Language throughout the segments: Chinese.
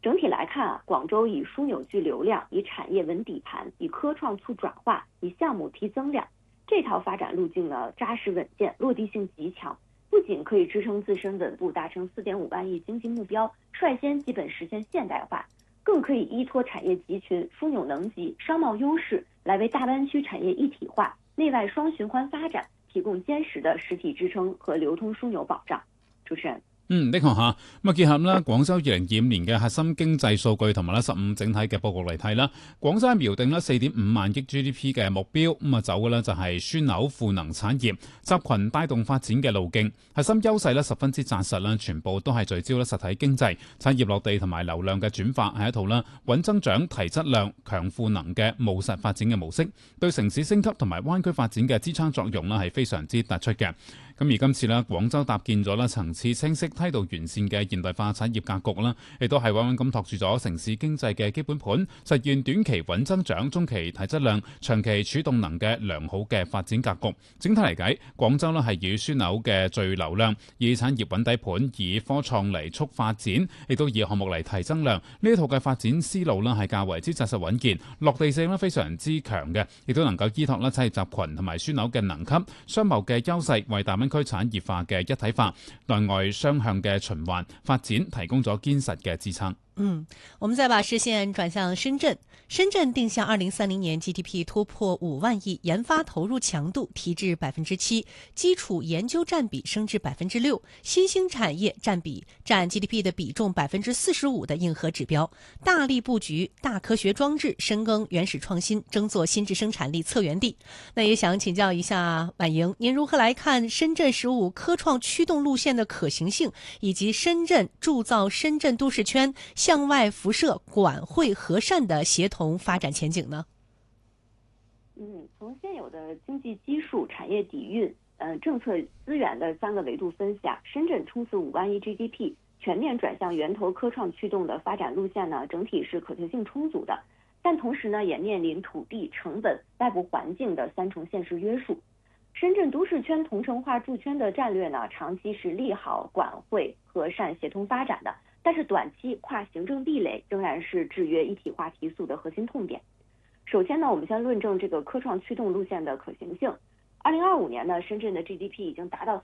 整体来看啊，广州以枢纽聚流量，以产业稳底盘，以科创促转化，以项目提增量，这套发展路径呢扎实稳健，落地性极强，不仅可以支撑自身稳步达成4.5万亿经济目标，率先基本实现现代化，更可以依托产业集群、枢纽能级、商贸优势来为大湾区产业一体化、内外双循环发展提供坚實的實體支撐和流通樞紐保障。主持人。 的確嚇，咁啊結合啦廣州2025年嘅核心經濟數據同埋咧15整體嘅報告嚟睇啦，廣州瞄定咧4.5萬億 GDP 嘅目標，咁啊走嘅咧就係樞紐賦能產業集群帶動發展嘅路徑，核心優勢咧十分之紮實啦，全部都係聚焦咧實體經濟、產業落地同埋流量嘅轉化，係一套啦穩增長、提質量、強賦能嘅務實發展嘅模式，對城市升級同埋灣區發展嘅支撐作用啦係非常之突出嘅。咁而今次咧，廣州搭建咗層次清晰、梯度完善嘅現代化產業格局啦，亦都係穩穩咁托住咗城市經濟嘅基本盤，實現短期穩增長、中期提質量、長期儲動能嘅良好嘅發展格局。整體嚟計，廣州咧係以樞紐嘅聚流量、以產業穩底盤、以科創嚟促發展，亦都以項目嚟提增量。呢一套嘅發展思路咧係較為之紮實穩健，落地性咧非常之強嘅，亦都能夠依託咧產業集群同埋樞紐嘅能級、商貿嘅優勢，為大灣區產業化嘅一體化、內外雙向嘅循環發展提供咗堅實嘅支撐。 我們再把視線轉向深圳。深圳定向2030年 GDP 突破5萬億，研發投入強度提至7%，基礎研究佔比升至6%，新興產業佔 GDP 的比重45%的硬核指標，大力布局大科學裝置，深耕原始創新，爭做新質生產力策源地。那也想請教一下婉瑩，您如何來看深圳15科創驅動路線的可行性，以及深圳鑄造深圳都市圈向外輻射、管匯和善的協同發展前景呢？ 從現有的經濟基數、產業底蘊、政策資源的3個維度分析啊，深圳衝刺5萬億 GDP， 全面轉向源頭科創驅動的發展路線呢，整體是可行性充足的，但同時呢，也面臨土地、成本、外部環境的3重現實約束。深圳都市圈同城化築圈的戰略呢，長期是利好管匯和善協同發展的。但是短期跨行政壁壘仍然是制約一體化提速的核心痛點。首先呢，我們先論證這個科創驅動路線的可行性。2025年呢，深圳的 GDP 已經達到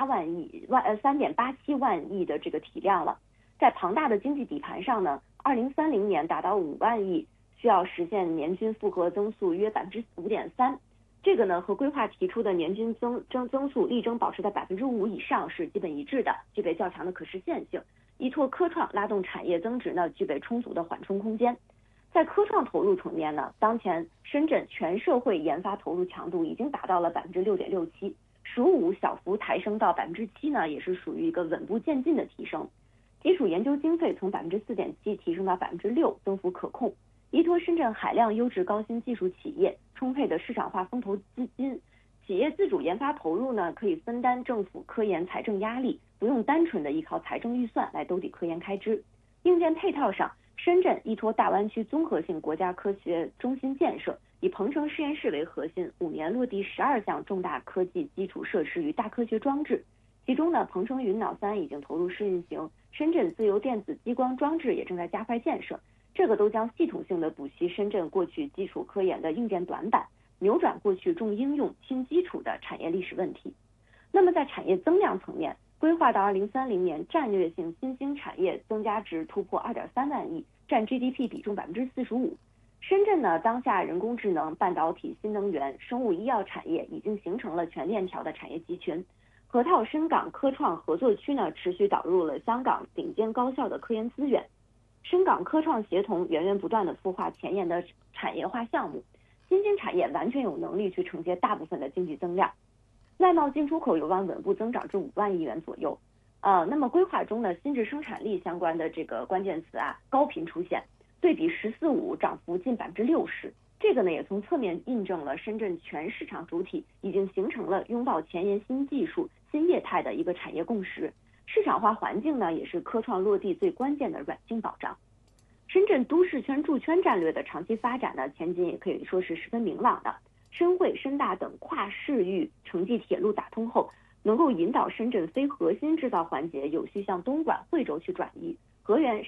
3.87萬億的這個體量了。在龐大的經濟底盤上呢，2030年達到5萬億，需要實現年均複合增速約5.3%。這個呢和規劃提出的年均增速力爭保持在5%以上是基本一致的，具備較強的可實現性。依托科創拉動產業增值呢，具備充足的緩衝空間。在科創投入層面呢，當前深圳全社會研發投入強度已經達到了6.67%， 15小幅抬升到7%呢，也是屬於一個穩步漸進的提升。基礎研究經費從4.7%提升到6%，增幅可控。依托深圳海量優質高新技術企業，充沛的市場化風投資金，企業自主研發投入呢，可以分擔政府科研財政壓力，不用單純的依靠財政預算來兜底科研開支。硬件配套上，深圳依托大灣區綜合性國家科學中心建設，以鵬城實驗室為核心，5年落地12項重大科技基礎設施與大科學裝置。其中呢，鵬城雲腦3已經投入試運行，深圳自由電子激光裝置也正在加快建設。這個都將系統性的補齊深圳過去基礎科研的硬件短板，扭轉過去重應用輕基礎的產業歷史問題。那麼在產業增量層面，規劃到2030年，戰略性新興產業增加值突破2.3萬億，佔 GDP 比重45%。深圳呢，當下人工智能、半導體、新能源、生物醫藥產業已經形成了全鏈條的產業集群。河套深港科創合作區呢，持續導入了香港頂尖高校的科研資源。深港科創協同源源不斷的孵化前沿的產業化項目，新興產業完全有能力去承接大部分的經濟增量。外貿進出口有望穩步增長至5萬億元左右。那麼規劃中呢，新質生產力相關的這個關鍵詞啊，高頻出現，對比14.5%漲幅近60%。這個呢也從側面印證了深圳全市場主體已經形成了擁抱前沿新技術、新業態的一個產業共識。市場化環境呢，也是科創落地最關鍵的軟性保障。深圳都市圈築圈戰略的長期發展呢，前景也可以說是十分明朗的。深匯、深大等跨市域城際鐵路打通後，能夠引導深圳非核心製造環節有序向東莞、惠州去轉移。河源